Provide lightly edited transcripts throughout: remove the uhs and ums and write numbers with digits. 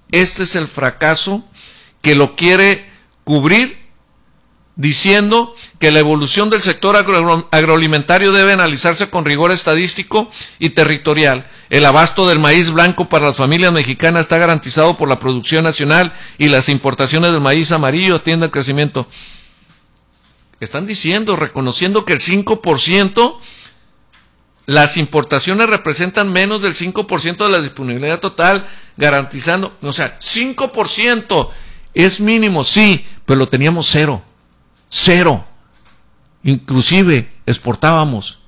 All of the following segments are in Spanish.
este es el fracaso que lo quiere cubrir diciendo que la evolución del sector agroalimentario debe analizarse con rigor estadístico y territorial. El abasto del maíz blanco para las familias mexicanas está garantizado por la producción nacional y las importaciones del maíz amarillo atienden al crecimiento. Están diciendo, reconociendo que el 5%, las importaciones representan menos del 5% de la disponibilidad total, garantizando, o sea, 5% es mínimo, sí, pero lo teníamos cero. Inclusive exportábamos.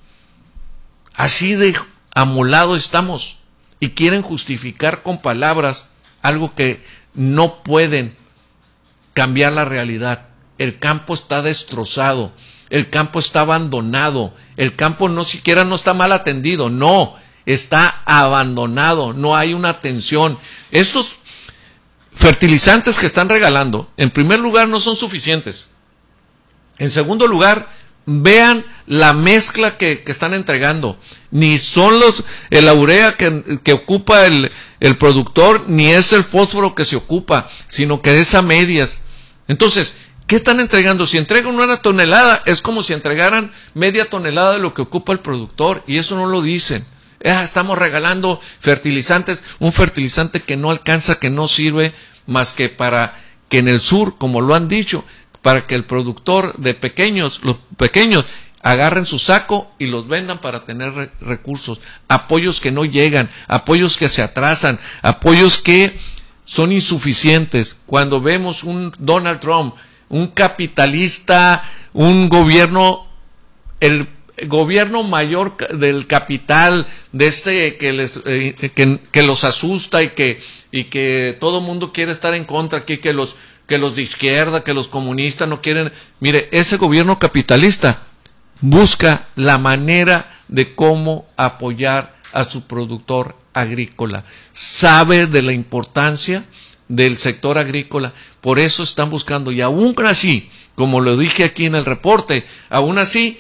Así de amolado estamos y quieren justificar con palabras algo que no pueden cambiar la realidad. El campo está destrozado, el campo está abandonado, el campo no siquiera no está mal atendido, no, está abandonado, no hay una atención. Estos fertilizantes que están regalando, en primer lugar, no son suficientes. En segundo lugar, vean la mezcla que están entregando. Ni son la urea que ocupa el productor, ni es el fósforo que se ocupa, sino que es a medias. Entonces, ¿qué están entregando? Si entregan 1 tonelada, es como si entregaran media tonelada de lo que ocupa el productor, y eso no lo dicen. Estamos regalando fertilizantes, un fertilizante que no alcanza, que no sirve más que para que en el sur, como lo han dicho, para que el productor de los pequeños agarren su saco y los vendan para tener recursos, apoyos que no llegan, apoyos que se atrasan, apoyos que son insuficientes. Cuando vemos un Donald Trump, un capitalista, un gobierno, el gobierno mayor del capital, de que los asusta y que todo el mundo quiere estar en contra aquí, que los de izquierda, que los comunistas no quieren. Mire, ese gobierno capitalista busca la manera de cómo apoyar a su productor agrícola. Sabe de la importancia del sector agrícola, por eso están buscando, y aún así, como lo dije aquí en el reporte, aún así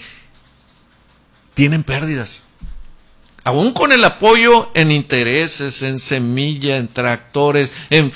tienen pérdidas. Aún con el apoyo en intereses, en semilla, en tractores,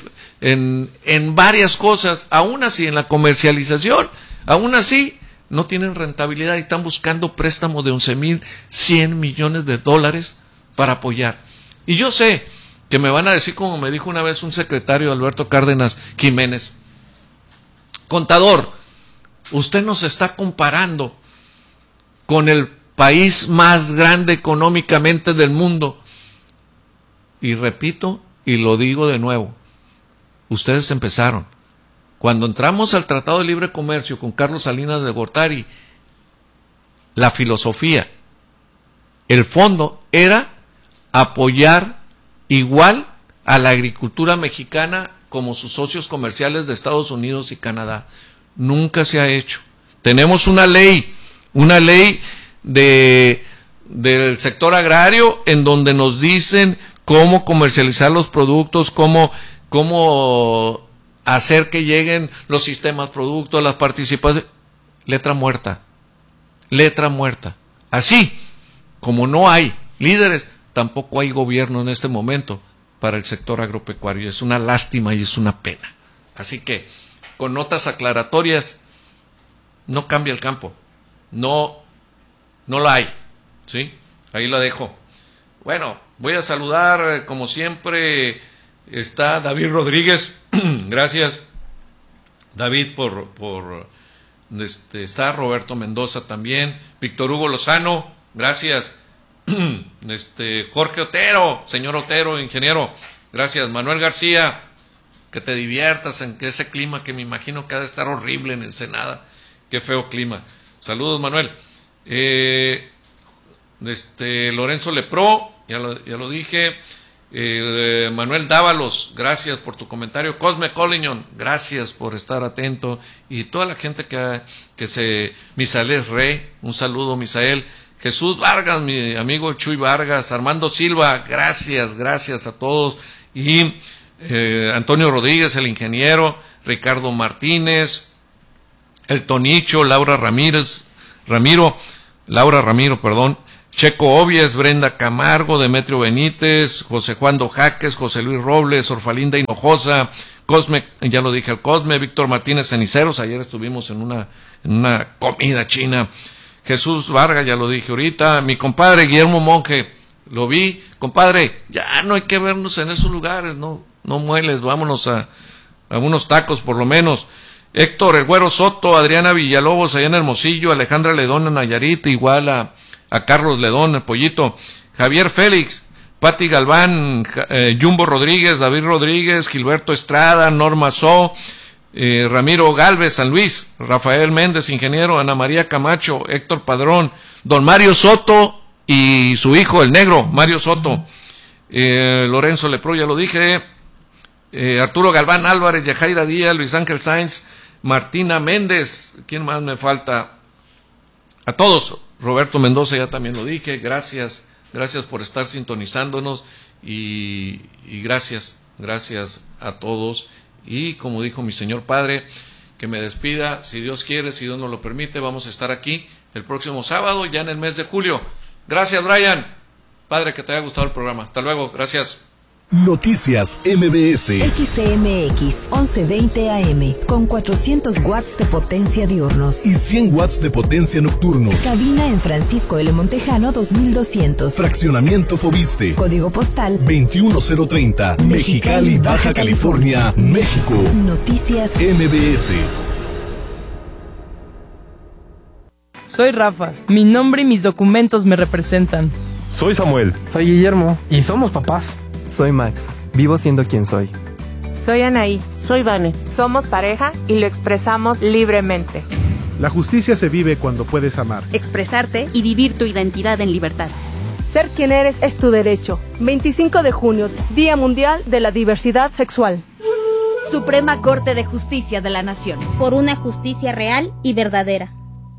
en varias cosas, aún así en la comercialización, aún así no tienen rentabilidad y están buscando préstamos de 11,100 millones de dólares para apoyar. Y yo sé que me van a decir, como me dijo una vez un secretario, Alberto Cárdenas Jiménez, contador, usted nos está comparando con el país más grande económicamente del mundo. Y repito, y lo digo de nuevo, ustedes empezaron. Cuando entramos al Tratado de Libre Comercio con Carlos Salinas de Gortari, la filosofía, el fondo era apoyar igual a la agricultura mexicana como sus socios comerciales de Estados Unidos y Canadá. Nunca se ha hecho. Tenemos una ley del sector agrario en donde nos dicen cómo comercializar los productos, cómo hacer que lleguen los sistemas productos, las participaciones. Letra muerta. Así como no hay líderes, tampoco hay gobierno en este momento para el sector agropecuario. Es una lástima y es una pena. Así que, con notas aclaratorias, no cambia el campo. No la hay. ¿Sí? Ahí la dejo. Bueno, voy a saludar, como siempre, está David Rodríguez. Gracias, David, por está Roberto Mendoza también. Víctor Hugo Lozano, gracias. Jorge Otero, señor Otero, ingeniero, gracias. Manuel García, que te diviertas en que ese clima que me imagino que ha de estar horrible en Ensenada. Qué feo clima. Saludos, Manuel. Lorenzo Lepró, ya lo dije. Manuel Dávalos, gracias por tu comentario. Cosme Collignon, gracias por estar atento. Y toda la gente Misael Rey, un saludo, Misael. Jesús Vargas, mi amigo Chuy Vargas. Armando Silva, gracias a todos. Y Antonio Rodríguez, el ingeniero. Ricardo Martínez, el Tonicho, Laura Ramiro, Checo Obies, Brenda Camargo, Demetrio Benítez, José Juan Dojaques, José Luis Robles, Orfalinda Hinojosa, Cosme, ya lo dije al Cosme, Víctor Martínez Ceniceros, ayer estuvimos en una comida china. Jesús Vargas, ya lo dije ahorita, mi compadre Guillermo Monje, lo vi, compadre, ya no hay que vernos en esos lugares, no mueles, vámonos a unos tacos por lo menos. Héctor El Güero Soto, Adriana Villalobos allá en Hermosillo, Alejandra Ledón en Nayarit, igual a Carlos Ledón, el Pollito, Javier Félix, Pati Galván, Jumbo Rodríguez, David Rodríguez, Gilberto Estrada, Norma So, Ramiro Galvez, San Luis, Rafael Méndez, ingeniero, Ana María Camacho, Héctor Padrón, don Mario Soto y su hijo, el negro, Mario Soto, Lorenzo Lepro, ya lo dije, Arturo Galván Álvarez, Yajaira Díaz, Luis Ángel Sáenz, Martina Méndez, ¿quién más me falta? A todos, Roberto Mendoza, ya también lo dije, gracias por estar sintonizándonos y gracias a todos. Y como dijo mi señor padre, que me despida, si Dios quiere, si Dios nos lo permite, vamos a estar aquí el próximo sábado, ya en el mes de julio. Gracias, Brian. Padre, que te haya gustado el programa. Hasta luego, gracias. Noticias MBS. XCMX 1120 AM con 400 watts de potencia diurnos y 100 watts de potencia nocturnos. Cabina en Francisco L. Montejano 2200. Fraccionamiento Fobiste. Código postal 21030. Mexicali, Baja California, México. Noticias MBS. Soy Rafa. Mi nombre y mis documentos me representan. Soy Samuel. Soy Guillermo. Y somos papás. Soy Max, vivo siendo quien soy. Soy Anaí. Soy Vane. Somos pareja y lo expresamos libremente. La justicia se vive cuando puedes amar, expresarte y vivir tu identidad en libertad. Ser quien eres es tu derecho. 25 de junio, Día Mundial de la Diversidad Sexual. Suprema Corte de Justicia de la Nación. Por una justicia real y verdadera.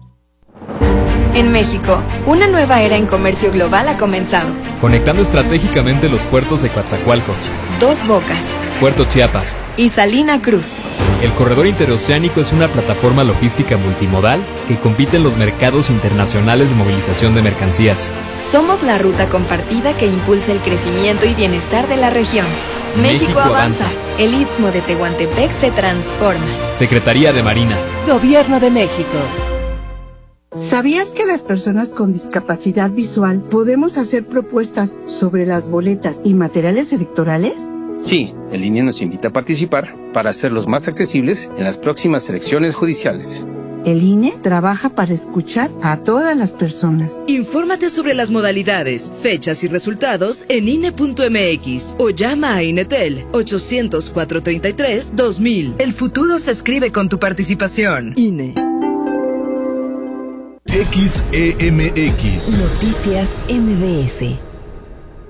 En México, una nueva era en comercio global ha comenzado. Conectando estratégicamente los puertos de Coatzacoalcos, Dos Bocas, Puerto Chiapas y Salina Cruz. El corredor interoceánico es una plataforma logística multimodal que compite en los mercados internacionales de movilización de mercancías. Somos la ruta compartida que impulsa el crecimiento y bienestar de la región. México avanza. El Istmo de Tehuantepec se transforma. Secretaría de Marina. Gobierno de México. ¿Sabías que las personas con discapacidad visual podemos hacer propuestas sobre las boletas y materiales electorales? Sí, el INE nos invita a participar para hacerlos más accesibles en las próximas elecciones judiciales. El INE trabaja para escuchar a todas las personas. Infórmate sobre las modalidades, fechas y resultados en INE.mx o llama a INETEL 800-433-2000. El futuro se escribe con tu participación. INE. XEMX. Noticias MBS.